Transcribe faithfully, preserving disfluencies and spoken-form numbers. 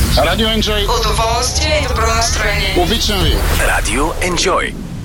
Radio Enjoy. Удоволствие и добро настроение. Обичам ви. Radio Enjoy.